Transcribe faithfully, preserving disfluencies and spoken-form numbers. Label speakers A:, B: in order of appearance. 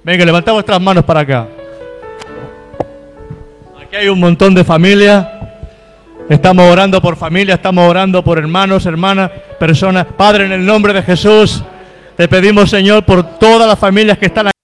A: Venga, levantad vuestras manos para acá. Aquí hay un montón de familias. Estamos orando por familia, estamos orando por hermanos, hermanas, personas. Padre, en el nombre de Jesús, te pedimos, Señor, por todas las familias que están aquí.